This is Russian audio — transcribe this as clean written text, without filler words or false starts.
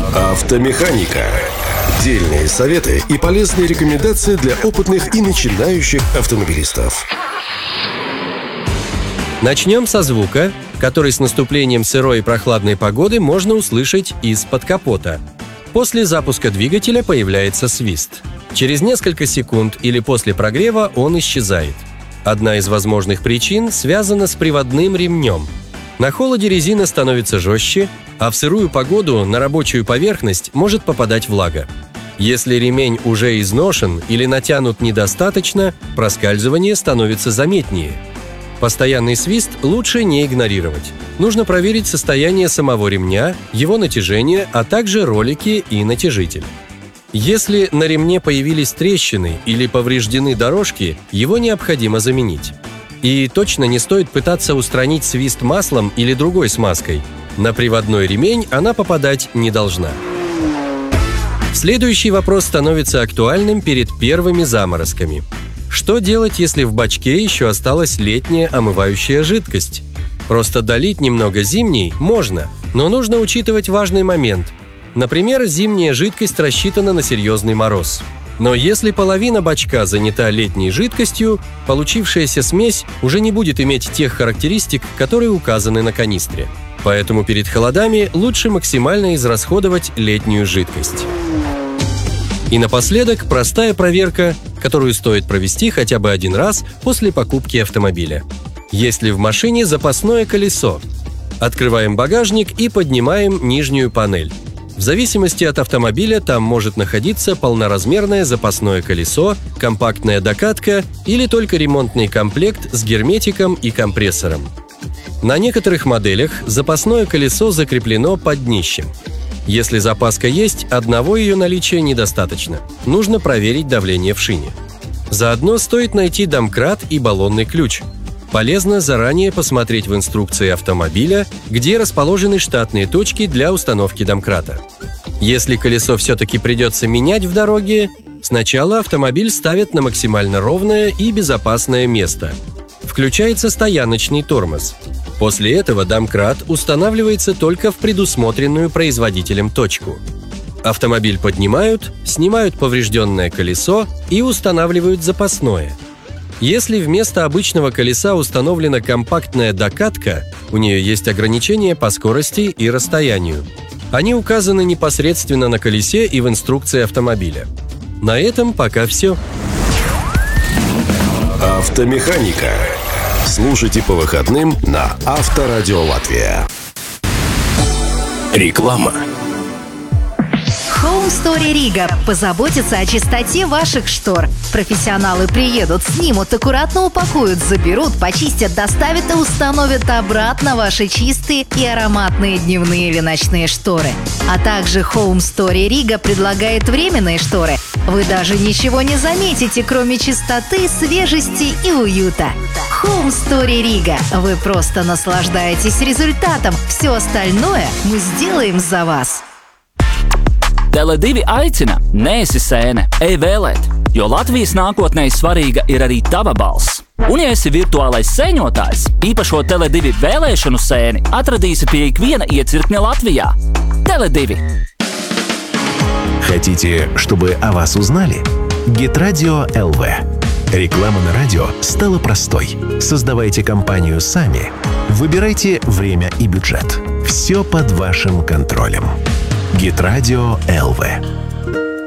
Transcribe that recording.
Автомеханика. Дельные советы и полезные рекомендации для опытных и начинающих автомобилистов. Начнем со звука, который с наступлением сырой и прохладной погоды можно услышать из-под капота. После запуска двигателя появляется свист. Через несколько секунд или после прогрева он исчезает. Одна из возможных причин связана с приводным ремнем. На холоде резина становится жестче, а в сырую погоду на рабочую поверхность может попадать влага. Если ремень уже изношен или натянут недостаточно, проскальзывание становится заметнее. Постоянный свист лучше не игнорировать. Нужно проверить состояние самого ремня, его натяжение, а также ролики и натяжитель. Если на ремне появились трещины или повреждены дорожки, его необходимо заменить. И точно не стоит пытаться устранить свист маслом или другой смазкой. На приводной ремень она попадать не должна. Следующий вопрос становится актуальным перед первыми заморозками. Что делать, если в бачке еще осталась летняя омывающая жидкость? Просто долить немного зимней можно, но нужно учитывать важный момент. Например, зимняя жидкость рассчитана на серьезный мороз. Но если половина бачка занята летней жидкостью, получившаяся смесь уже не будет иметь тех характеристик, которые указаны на канистре. Поэтому перед холодами лучше максимально израсходовать летнюю жидкость. И напоследок простая проверка, которую стоит провести хотя бы один раз после покупки автомобиля. Есть ли в машине запасное колесо? Открываем багажник и поднимаем нижнюю панель. В зависимости от автомобиля там может находиться полноразмерное запасное колесо, компактная докатка или только ремонтный комплект с герметиком и компрессором. На некоторых моделях запасное колесо закреплено под днищем. Если запаска есть, одного ее наличия недостаточно. Нужно проверить давление в шине. Заодно стоит найти домкрат и баллонный ключ. Полезно заранее посмотреть в инструкции автомобиля, где расположены штатные точки для установки домкрата. Если колесо все-таки придется менять в дороге, сначала автомобиль ставят на максимально ровное и безопасное место. Включается стояночный тормоз. После этого домкрат устанавливается только в предусмотренную производителем точку. Автомобиль поднимают, снимают поврежденное колесо и устанавливают запасное. Если вместо обычного колеса установлена компактная докатка, у нее есть ограничения по скорости и расстоянию. Они указаны непосредственно на колесе и в инструкции автомобиля. На этом пока все. Автомеханика. Слушайте по выходным на Авторадио Латвия. Реклама. Home Story Riga позаботится о чистоте ваших штор. Профессионалы приедут, снимут, аккуратно упакуют, заберут, почистят, доставят и установят обратно ваши чистые и ароматные дневные или ночные шторы. А также Home Story Riga предлагает временные шторы. Вы даже ничего не заметите, кроме чистоты, свежести и уюта. Home Story Riga. Вы просто наслаждаетесь результатом. Все остальное мы сделаем за вас. Tele2 aicina, neesi sēne, ej vēlēt, jo Latvijas nākotnē svarīga ir arī tava balss. Un ja esi virtuālais sēņotājs, īpašo Tele2 vēlēšanu sēni atradīsi pie ikviena iecirkņa Latvijā. Tele2. Хотите, чтобы о вас узнали? Гитрадио ЛВ. Реклама на радио стала простой. Создавайте компанию сами. Выбирайте время и бюджет. Все под вашим контролем. Гитрадио ЛВ.